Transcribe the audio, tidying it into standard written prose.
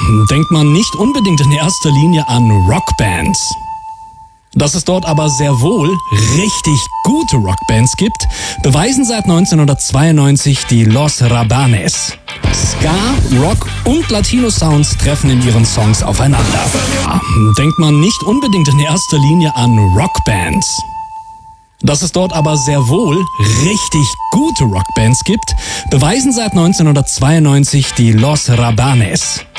denkt man nicht unbedingt in erster Linie an Rockbands. Dass es dort aber sehr wohl richtig gute Rockbands gibt, beweisen seit 1992 die Los Rabanes. Ska, Rock und Latino-Sounds treffen in ihren Songs aufeinander. Denkt man nicht unbedingt in erster Linie an Rockbands. Dass es dort aber sehr wohl richtig gute Rockbands gibt, beweisen seit 1992 die Los Rabanes.